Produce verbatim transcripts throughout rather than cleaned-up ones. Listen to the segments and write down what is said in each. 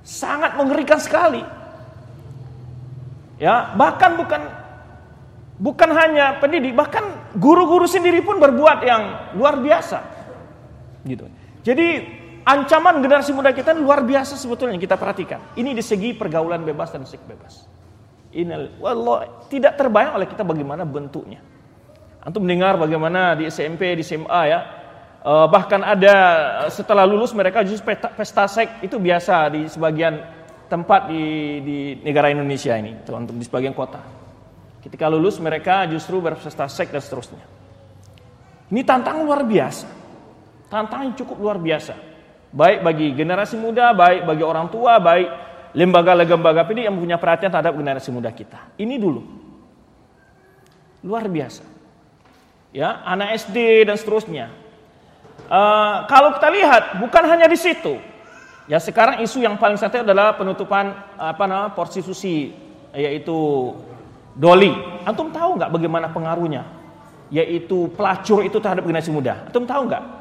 Sangat mengerikan sekali. Ya, bahkan bukan bukan hanya pendidik, bahkan guru-guru sendiri pun berbuat yang luar biasa. Gitu. Jadi ancaman generasi muda kita luar biasa sebetulnya kita perhatikan. Ini di segi pergaulan bebas dan seks bebas. Ini wallah tidak terbayang oleh kita bagaimana bentuknya. Antum mendengar bagaimana di S M P, di S M A ya. Uh, bahkan ada setelah lulus mereka justru pesta, pesta seks itu biasa di sebagian tempat di, di negara Indonesia ini, untuk di sebagian kota. Ketika lulus mereka justru berpesta seks dan seterusnya. Ini tantangan luar biasa. Tantangan cukup luar biasa. Baik bagi generasi muda, baik bagi orang tua, baik lembaga-lembaga pendidik yang punya perhatian terhadap generasi muda kita. Ini dulu. Luar biasa. Ya, anak S D dan seterusnya. Uh, kalau kita lihat bukan hanya di situ. Ya, sekarang isu yang paling santai adalah penutupan apa namanya prostitusi, yaitu doli. Antum tahu nggak bagaimana pengaruhnya? Yaitu pelacur itu terhadap generasi muda. Antum tahu nggak?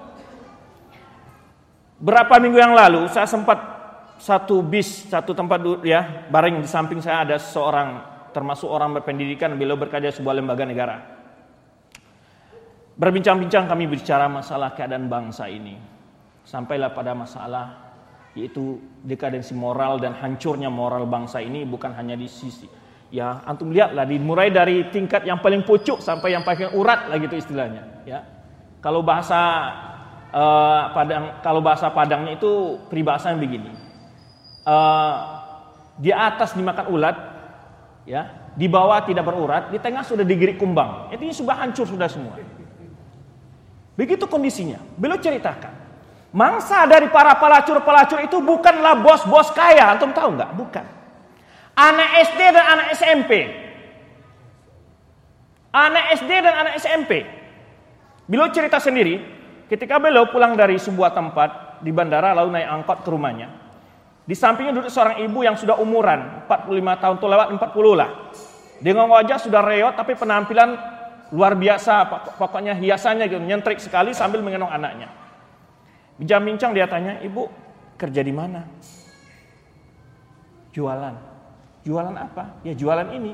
Berapa minggu yang lalu saya sempat satu bis, satu tempat ya, bareng di samping saya ada seorang termasuk orang berpendidikan, beliau bekerja di sebuah lembaga negara. Berbincang-bincang kami bicara masalah keadaan bangsa ini. Sampailah pada masalah yaitu dekadensi moral dan hancurnya moral bangsa ini bukan hanya di sisi ya antum lihatlah dimulai dari tingkat yang paling pucuk sampai yang paling urat lah gitu istilahnya ya. Kalau bahasa uh, Padang kalau bahasa Padangnya itu peribahasanya begini. Uh, di atas dimakan ulat ya, di bawah tidak berurat, di tengah sudah digirik kumbang. Itu sudah hancur sudah semua. Begitu kondisinya. Beliau ceritakan. Mangsa dari para pelacur-pelacur itu bukanlah bos-bos kaya, antum tahu nggak? Bukan. Anak S D dan anak S M P. Anak S D dan anak S M P. Beliau cerita sendiri, ketika beliau pulang dari sebuah tempat di bandara lalu naik angkot ke rumahnya. Di sampingnya duduk seorang ibu yang sudah umuran empat puluh lima tahun, tuh lewat empat puluh lah. Dengan wajah sudah reot tapi penampilan luar biasa, pokoknya hiasannya gitu, nyentrik sekali sambil menggendong anaknya. Bincang-bincang dia tanya, "Ibu kerja di mana?" "Jualan." "Jualan apa?" "Ya jualan ini."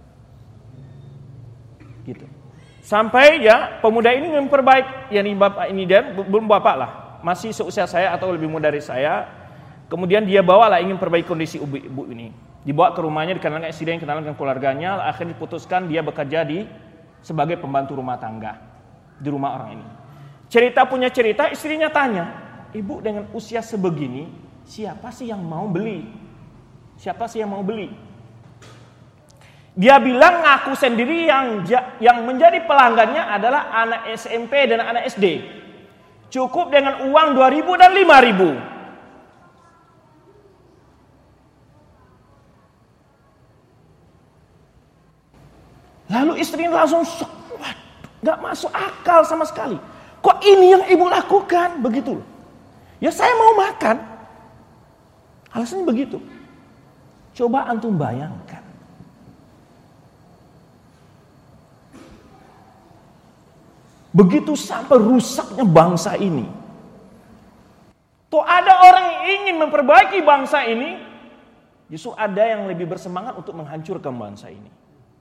Gitu. Sampai ya pemuda ini memperbaik, yakni bapak ini dan belum bapak lah, masih seusia saya atau lebih muda dari saya. Kemudian dia bawalah ingin perbaiki kondisi ibu-ibu ini. Dibawa ke rumahnya, dikenalkan istri, kenalan dengan keluarganya, akhirnya diputuskan dia bekerja di sebagai pembantu rumah tangga di rumah orang ini. Cerita punya cerita, istrinya tanya, "Ibu dengan usia sebegini, siapa sih yang mau beli? Siapa sih yang mau beli?" Dia bilang ngaku sendiri yang yang menjadi pelanggannya adalah anak S M P dan anak S D. Cukup dengan uang dua ribu dan lima ribu. Lalu istrinya langsung waduh, gak masuk akal sama sekali. Kok ini yang ibu lakukan? Begitu. Ya saya mau makan. Alasannya begitu. Coba antum bayangkan. Begitu sampai rusaknya bangsa ini. Tuh ada orang yang ingin memperbaiki bangsa ini, justru ada yang lebih bersemangat untuk menghancurkan bangsa ini.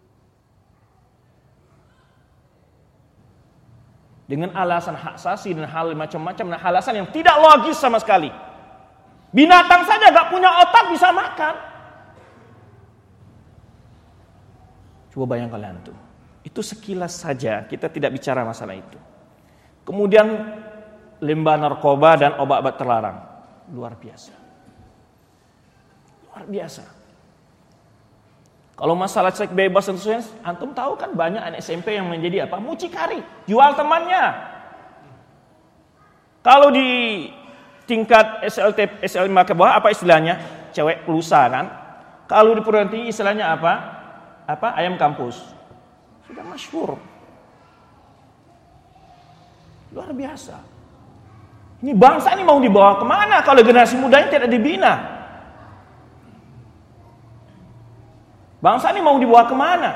Dengan alasan hak asasi dan hal macam-macam, dan alasan yang tidak logis sama sekali. Binatang saja gak punya otak bisa makan. Coba bayangkan kalian tuh. Itu sekilas saja, kita tidak bicara masalah itu. Kemudian limbah narkoba dan obat-obat terlarang. Luar biasa. Luar biasa. Kalau masalah seks bebas dan sebagainya, antum tahu kan banyak anak S M P yang menjadi apa? Mucikari, jual temannya. Kalau di tingkat S L T S L lima ke bawah apa istilahnya? Cewek pulsa kan? Kalau di perguruan tinggi istilahnya apa? Apa? Ayam kampus. Sudah masyhur. Luar biasa. Ini bangsa ini mau dibawa kemana kalau generasi mudanya tidak dibina? Bangsa ini mau dibawa kemana?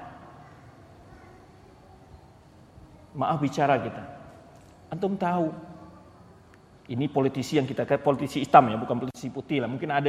Maaf bicara kita. Antum tahu, ini politisi yang kita kata politisi hitam ya, bukan politisi putih lah. Mungkin ada